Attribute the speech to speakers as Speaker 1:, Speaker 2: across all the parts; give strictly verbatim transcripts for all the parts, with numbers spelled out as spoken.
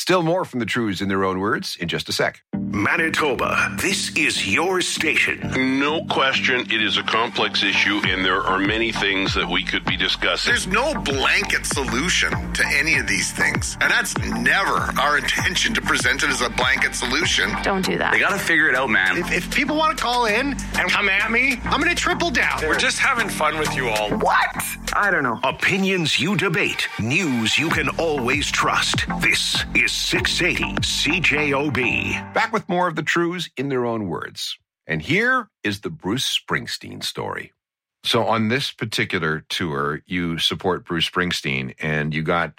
Speaker 1: Still more from the Trues in their own words in just a sec.
Speaker 2: Manitoba, this is your station.
Speaker 3: No question, it is a complex issue, and there are many things that we could be discussing.
Speaker 4: There's no blanket solution to any of these things, and that's never our intention to present it as a blanket solution.
Speaker 5: Don't do that.
Speaker 6: They got to figure it out, man.
Speaker 7: If, if people want to call in and come at me, I'm going to triple down.
Speaker 8: We're just having fun with you all.
Speaker 7: What? I don't know.
Speaker 2: Opinions you debate, news you can always trust. This is six eighty C J O B.
Speaker 1: Back with more of the Trues in their own words. And here is the Bruce Springsteen story. So on this particular tour, you support Bruce Springsteen, and you got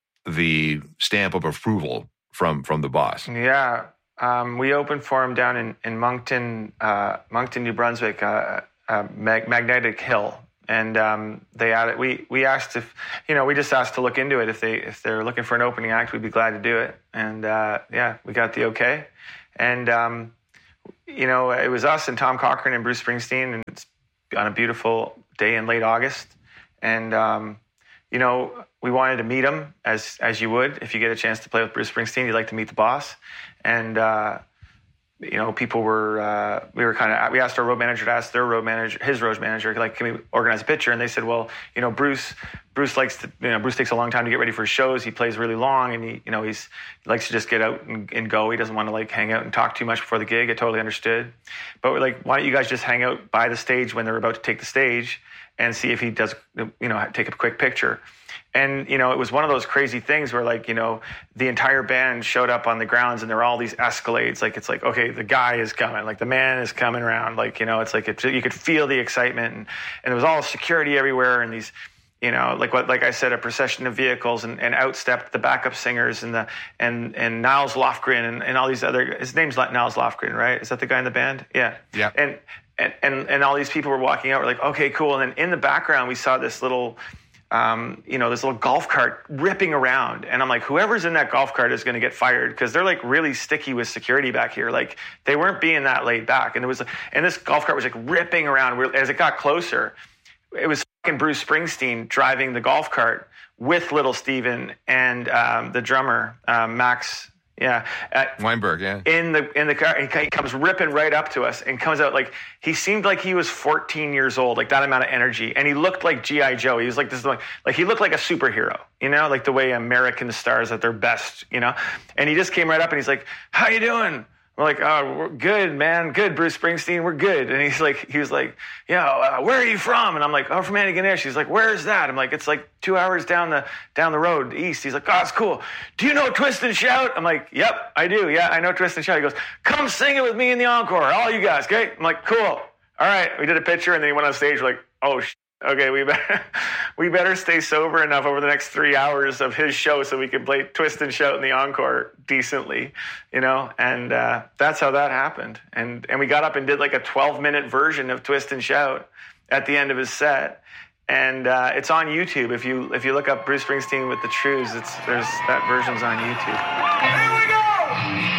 Speaker 1: the stamp of approval from, from the boss.
Speaker 9: Yeah. Um, we opened for him down in, in Moncton, uh, Moncton, New Brunswick, uh, uh, Mag- Magnetic Hill. And um, they added, we, we asked if, you know, we just asked to look into it. If, they, if they're looking for an opening act, we'd be glad to do it. And uh, yeah, we got the okay. And, um, you know, it was us and Tom Cochrane and Bruce Springsteen, and it's on a beautiful day in late August. And, um, you know, we wanted to meet him as as you would. If you get a chance to play with Bruce Springsteen, you'd like to meet the boss. And, uh, you know, people were, uh, we were kind of, we asked our road manager to ask their road manager, his road manager, like, can we organize a picture? And they said, well, you know, Bruce, Bruce likes to, you know, Bruce takes a long time to get ready for his shows. He plays really long, and he, you know, he's, he likes to just get out and, and go. He doesn't want to like hang out and talk too much before the gig. I totally understood. But we're like, why don't you guys just hang out by the stage when they're about to take the stage and see if he does, you know, take a quick picture. And, you know, it was one of those crazy things where, like, you know, the entire band showed up on the grounds, and there were all these escalades. Like, it's like, okay, the guy is coming. Like, the man is coming around. Like, you know, it's like it, you could feel the excitement. And, and there was all security everywhere, and these, you know, like what, like I said, a procession of vehicles, and, and outstepped the backup singers and the and and Niles Lofgren and, and all these other. His name's Niles Lofgren, right? Is that the guy in the band? Yeah.
Speaker 1: Yeah.
Speaker 9: And and and, and all these people were walking out. We're like, okay, cool. And then in the background, we saw this little. Um, you know, this little golf cart ripping around. And I'm like, whoever's in that golf cart is going to get fired, because they're like really sticky with security back here. Like, they weren't being that laid back. And it was, and this golf cart was like ripping around. As it got closer, it was fucking Bruce Springsteen driving the golf cart with Little Steven and um, the drummer, um, Max. Yeah, at,
Speaker 1: Weinberg, yeah.
Speaker 9: In the in the car, he comes ripping right up to us and comes out like he seemed like he was fourteen years old, like that amount of energy, and he looked like G I Joe. He was like this, like, like he looked like a superhero, you know, like the way American stars at their best, you know. And he just came right up and he's like, "How you doing?" We're like, "Oh, we're good, man. Good, Bruce Springsteen. We're good." And he's like, he was like, "Yeah, uh, where are you from?" And I'm like, "Oh, from Antigonish." He's like, "Where's that?" I'm like, "It's like two hours down the down the road east." He's like, "Oh, it's cool. Do you know Twist and Shout?" I'm like, "Yep, I do. Yeah, I know Twist and Shout." He goes, "Come sing it with me in the encore, all you guys, okay?" I'm like, "Cool. All right." We did a picture, and then he went on stage. We're like, "Oh, sh- okay, we better we better stay sober enough over the next three hours of his show so we can play Twist and Shout in the encore decently, you know." And uh, that's how that happened. And and we got up and did like a twelve minute version of Twist and Shout at the end of his set. And uh, it's on YouTube. If you if you look up Bruce Springsteen with the Trues, it's there's that version's on YouTube.